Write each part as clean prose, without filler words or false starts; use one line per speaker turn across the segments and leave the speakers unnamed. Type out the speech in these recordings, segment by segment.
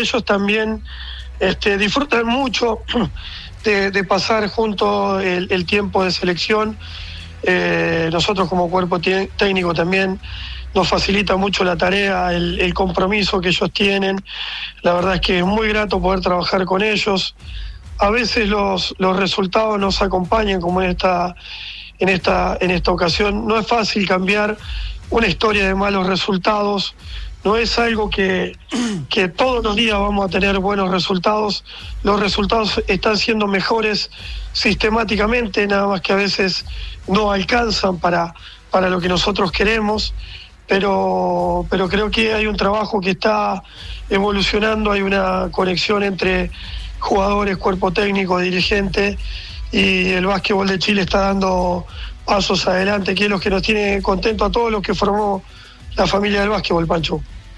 ellos también disfrutan mucho de pasar junto el tiempo de selección. Nosotros como cuerpo técnico también nos facilita mucho la tarea, el compromiso que ellos tienen. La verdad es que es muy grato poder trabajar con ellos. A veces los resultados nos acompañan, como en esta ocasión. No es fácil cambiar una historia de malos resultados. No es algo que todos los días vamos a tener buenos resultados. Los resultados están siendo mejores sistemáticamente, nada más que a veces no alcanzan para lo que nosotros queremos. Pero creo que hay un trabajo que está evolucionando, hay una conexión entre jugadores, cuerpo técnico, dirigente, y el básquetbol de Chile está dando pasos adelante, que es lo que nos tiene contentos a todos los que formó la familia del básquetbol, Pancho.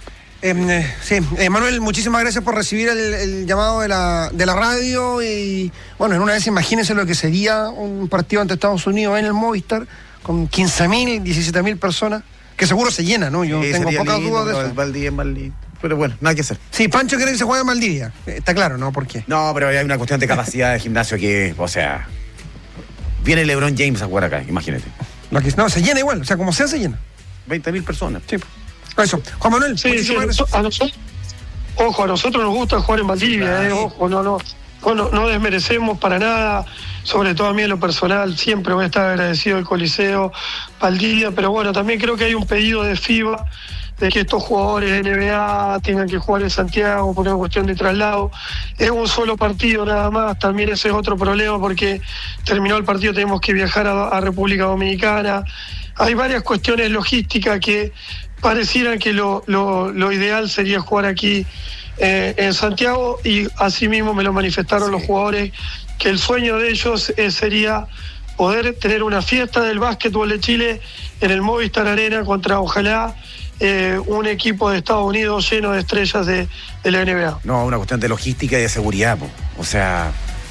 Sí, Manuel, muchísimas gracias por recibir el llamado de la radio. Y bueno, en una vez imagínense lo que sería un partido ante Estados Unidos en el Movistar con 15.000, 17.000 personas, que seguro se llena, ¿no? Yo tengo pocas dudas de eso.
Valdivia, pero bueno, nada que hacer.
Sí, Pancho quiere que se juegue en Valdivia, está claro, ¿no? ¿Por qué?
No, pero hay una cuestión de capacidad de gimnasio que, o sea, viene LeBron James a jugar acá, imagínate.
No, se llena igual, o sea, como sea, se llena.
20.000 personas.
Sí. Eso. Juan Manuel,
sí, a nosotros nos gusta jugar en Valdivia, ojo, no desmerecemos para nada, sobre todo a mí en lo personal, siempre voy a estar agradecido del Coliseo, Valdivia, pero bueno, también creo que hay un pedido de FIBA de que estos jugadores de NBA tengan que jugar en Santiago por una cuestión de traslado. Es un solo partido nada más, también ese es otro problema porque terminó el partido, tenemos que viajar a República Dominicana. Hay varias cuestiones logísticas que parecieran que lo ideal sería jugar aquí en Santiago, y así mismo me lo manifestaron los jugadores, que el sueño de ellos sería poder tener una fiesta del básquetbol de Chile en el Movistar Arena contra, ojalá, un equipo de Estados Unidos lleno de estrellas de la NBA.
No, una cuestión de logística y de seguridad, o sea,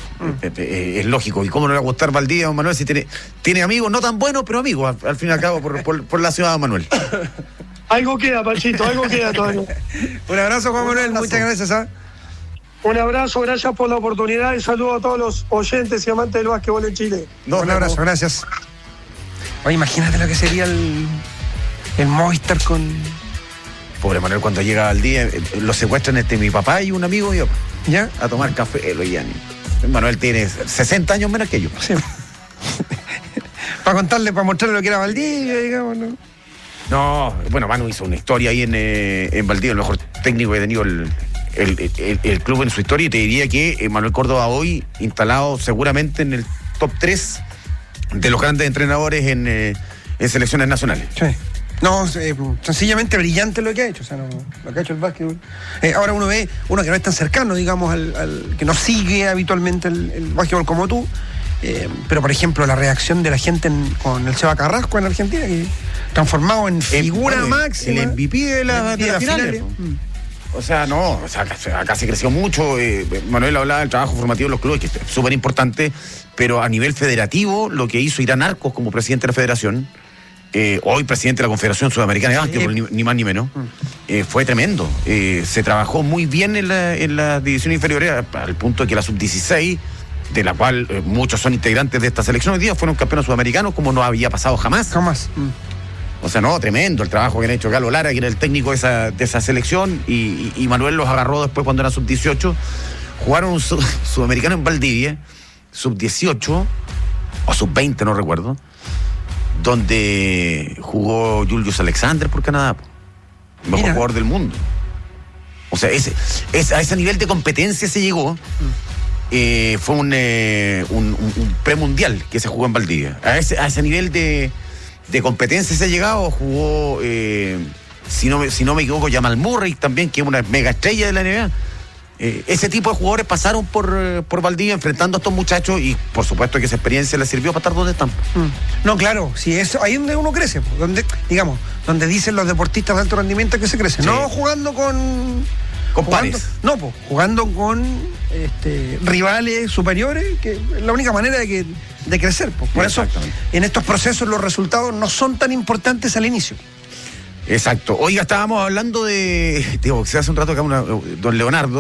es lógico. ¿Y cómo no le va a gustar Valdivia, don Manuel, si tiene amigos no tan buenos, pero amigos al fin y al cabo por la ciudad de Manuel?
Algo queda, Panchito, algo queda todavía.
Un abrazo, Juan Manuel, muchas gracias.
Un abrazo, gracias por la oportunidad y saludo a todos los oyentes y amantes del básquetbol en Chile.
Un abrazo, gracias. Oye, imagínate lo que sería el Movistar con...
Pobre Manuel, cuando llega al día, lo secuestran mi papá y un amigo mío.
¿Ya?
A tomar café, lo llevan. Manuel tiene 60 años menos que yo.
Sí. Para mostrarle lo que era Valdivia, digamos, ¿no?
No, bueno, Manu hizo una historia ahí en Valdivia, el mejor técnico que ha tenido el club en su historia, y te diría que Manuel Córdoba hoy instalado seguramente en el top 3 de los grandes entrenadores en selecciones nacionales.
Sí. No, sencillamente brillante lo que ha hecho, o sea, lo que ha hecho el básquetbol. Ahora uno que no es tan cercano, digamos, al que no sigue habitualmente el básquetbol como tú, pero por ejemplo la reacción de la gente con el Seba Carrasco en Argentina, que transformado en figura máxima.
El MVP de las finales. O sea, acá se creció mucho. Manuel hablaba del trabajo formativo de los clubes, que es súper importante, pero a nivel federativo, lo que hizo Irán Arcos como presidente de la federación, hoy presidente de la Confederación Sudamericana de Básquetbol, ni más ni menos, fue tremendo. Se trabajó muy bien en la división inferior, al punto de que la sub-16, de la cual muchos son integrantes de esta selección hoy día, fueron campeones sudamericanos, como no había pasado jamás. O sea, no, tremendo el trabajo que han hecho Galo Lara, que era el técnico de esa selección, y Manuel los agarró después cuando eran sub-18. Jugaron un sudamericano en Valdivia, sub-18 o sub-20, no recuerdo, donde jugó Julius Alexander por Canadá, el mejor jugador del mundo. O sea, a ese nivel de competencia se llegó. Fue un premundial que se jugó en Valdivia. A ese nivel de competencia se ha llegado. Jugó, si no me equivoco, Jamal Murray también, que es una mega estrella de la NBA. Ese tipo de jugadores pasaron por Valdivia enfrentando a estos muchachos, y por supuesto que esa experiencia les sirvió para estar donde están.
No, claro, sí, eso, ahí es donde uno crece, donde dicen los deportistas de alto rendimiento que se crecen, sí. No jugando con
pares.
No, jugando con rivales superiores, que es la única manera de crecer. Por eso, en estos procesos los resultados no son tan importantes al inicio.
Exacto. Oiga, estábamos hablando de boxeo hace un rato acá, don Leonardo.